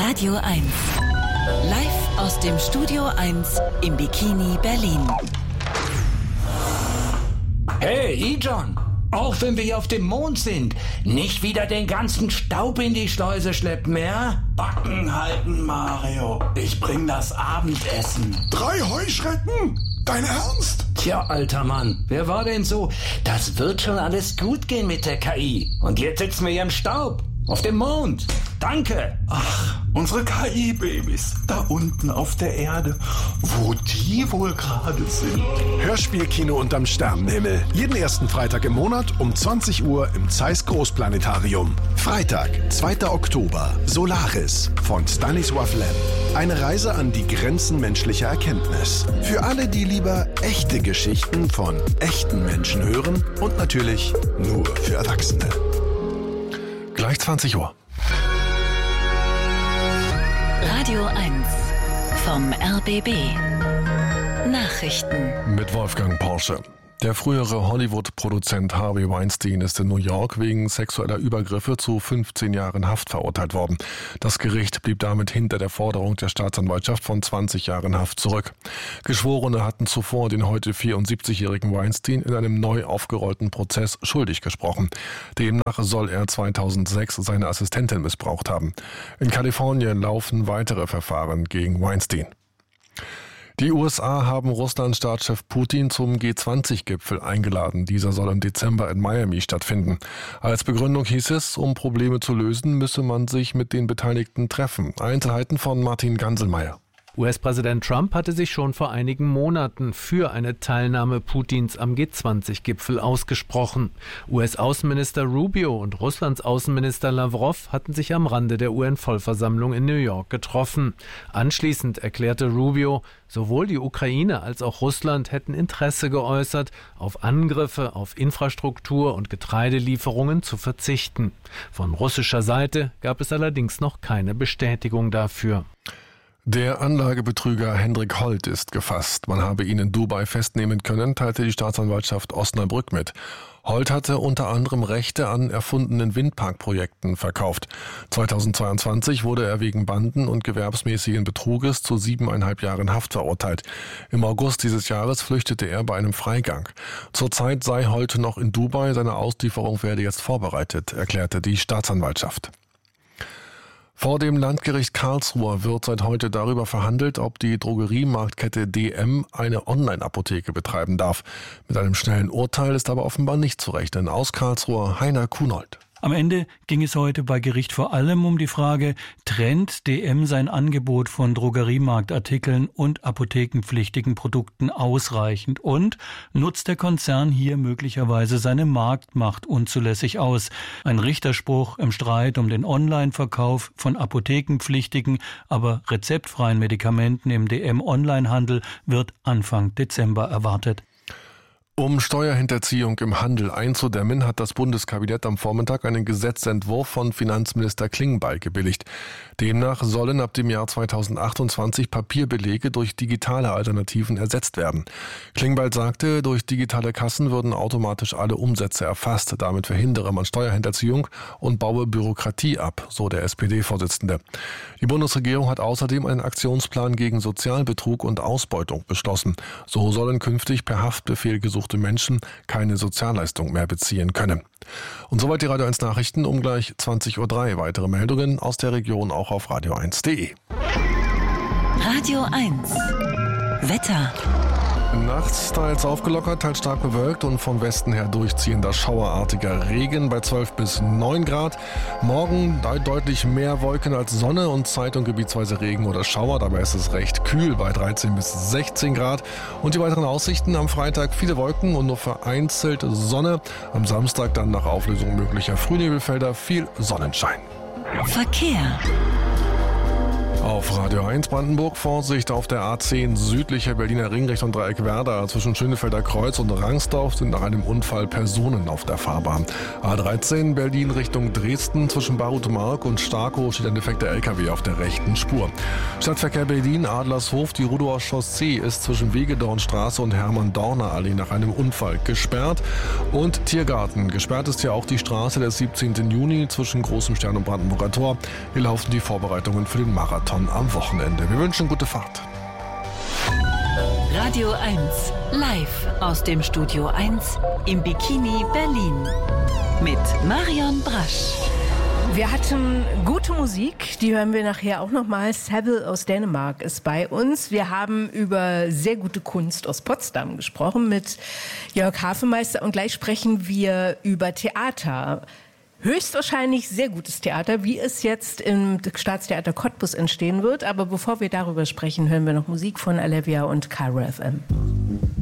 Radio 1. Live aus dem Studio 1 im Bikini Berlin. Hey, Ijon! Auch wenn wir hier auf dem Mond sind, nicht wieder den ganzen Staub in die Schleuse schleppen, ja? Backen halten, Mario. Ich bring das Abendessen. 3 Heuschrecken? Dein Ernst? Tja, alter Mann, wer war denn so? Das wird schon alles gut gehen mit der KI. Und jetzt sitzen wir hier im Staub. Auf dem Mond. Danke. Ach, unsere KI-Babys. Da unten auf der Erde. Wo die wohl gerade sind. Hörspielkino unterm Sternenhimmel. Jeden ersten Freitag im Monat um 20 Uhr im Zeiss Großplanetarium. Freitag, 2. Oktober. Solaris von Stanisław Lem. Eine Reise an die Grenzen menschlicher Erkenntnis. Für alle, die lieber echte Geschichten von echten Menschen hören und natürlich nur für Erwachsene. Gleich 20 Uhr. Radio 1 vom RBB. Nachrichten. Mit Wolfgang Porsche. Der frühere Hollywood-Produzent Harvey Weinstein ist in New York wegen sexueller Übergriffe zu 15 Jahren Haft verurteilt worden. Das Gericht blieb damit hinter der Forderung der Staatsanwaltschaft von 20 Jahren Haft zurück. Geschworene hatten zuvor den heute 74-jährigen Weinstein in einem neu aufgerollten Prozess schuldig gesprochen. Demnach soll er 2006 seine Assistentin missbraucht haben. In Kalifornien laufen weitere Verfahren gegen Weinstein. Die USA haben Russlands Staatschef Putin zum G20-Gipfel eingeladen. Dieser soll im Dezember in Miami stattfinden. Als Begründung hieß es, um Probleme zu lösen, müsse man sich mit den Beteiligten treffen. Einzelheiten von Martin Ganselmeier. US-Präsident Trump hatte sich schon vor einigen Monaten für eine Teilnahme Putins am G20-Gipfel ausgesprochen. US-Außenminister Rubio und Russlands Außenminister Lavrov hatten sich am Rande der UN-Vollversammlung in New York getroffen. Anschließend erklärte Rubio, sowohl die Ukraine als auch Russland hätten Interesse geäußert, auf Angriffe auf Infrastruktur und Getreidelieferungen zu verzichten. Von russischer Seite gab es allerdings noch keine Bestätigung dafür. Der Anlagebetrüger Hendrik Holt ist gefasst. Man habe ihn in Dubai festnehmen können, teilte die Staatsanwaltschaft Osnabrück mit. Holt hatte unter anderem Rechte an erfundenen Windparkprojekten verkauft. 2022 wurde er wegen Banden- und gewerbsmäßigen Betruges zu 7,5 Jahren Haft verurteilt. Im August dieses Jahres flüchtete er bei einem Freigang. Zurzeit sei Holt noch in Dubai, seine Auslieferung werde jetzt vorbereitet, erklärte die Staatsanwaltschaft. Vor dem Landgericht Karlsruhe wird seit heute darüber verhandelt, ob die Drogeriemarktkette DM eine Online-Apotheke betreiben darf. Mit einem schnellen Urteil ist aber offenbar nicht zu rechnen. Aus Karlsruhe Heiner Kunold. Am Ende ging es heute bei Gericht vor allem um die Frage, trennt DM sein Angebot von Drogeriemarktartikeln und apothekenpflichtigen Produkten ausreichend und nutzt der Konzern hier möglicherweise seine Marktmacht unzulässig aus? Ein Richterspruch im Streit um den Online-Verkauf von apothekenpflichtigen, aber rezeptfreien Medikamenten im DM-Onlinehandel wird Anfang Dezember erwartet. Um Steuerhinterziehung im Handel einzudämmen, hat das Bundeskabinett am Vormittag einen Gesetzentwurf von Finanzminister Klingbeil gebilligt. Demnach sollen ab dem Jahr 2028 Papierbelege durch digitale Alternativen ersetzt werden. Klingbeil sagte, durch digitale Kassen würden automatisch alle Umsätze erfasst. Damit verhindere man Steuerhinterziehung und baue Bürokratie ab, so der SPD-Vorsitzende. Die Bundesregierung hat außerdem einen Aktionsplan gegen Sozialbetrug und Ausbeutung beschlossen. So sollen künftig per Haftbefehl gesuchte Menschen keine Sozialleistung mehr beziehen können. Und soweit die Radio 1 Nachrichten um gleich 20.03 Uhr. Weitere Meldungen aus der Region auch auf radio1.de. Radio 1 Wetter. Nachts teils aufgelockert, teils stark bewölkt und vom Westen her durchziehender schauerartiger Regen bei 12 bis 9 Grad. Morgen deutlich mehr Wolken als Sonne und Zeit- und gebietsweise Regen oder Schauer. Dabei ist es recht kühl bei 13 bis 16 Grad. Und die weiteren Aussichten: am Freitag viele Wolken und nur vereinzelt Sonne. Am Samstag dann nach Auflösung möglicher Frühnebelfelder viel Sonnenschein. Verkehr. Auf Radio 1 Brandenburg Vorsicht auf der A10 südlicher Berliner Ring Richtung Dreieck Werder. Zwischen Schönefelder Kreuz und Rangsdorf sind nach einem Unfall Personen auf der Fahrbahn. A13 Berlin Richtung Dresden. Zwischen Barutmark und Starkow steht ein defekter LKW auf der rechten Spur. Stadtverkehr Berlin Adlershof. Die Rudower Chaussee ist zwischen Wegedornstraße und Hermann-Dorner-Allee nach einem Unfall gesperrt. Und Tiergarten. Gesperrt ist ja auch die Straße des 17. Juni zwischen Großem Stern und Brandenburger Tor. Hier laufen die Vorbereitungen für den Marathon am Wochenende. Wir wünschen gute Fahrt. Radio 1, live aus dem Studio 1 im Bikini Berlin mit Marion Brasch. Wir hatten gute Musik, die hören wir nachher auch nochmal. Seville aus Dänemark ist bei uns. Wir haben über sehr gute Kunst aus Potsdam gesprochen mit Jörg Hafenmeister und gleich sprechen wir über Theater. Höchstwahrscheinlich sehr gutes Theater, wie es jetzt im Staatstheater Cottbus entstehen wird. Aber bevor wir darüber sprechen, hören wir noch Musik von Alevia und Cairo FM.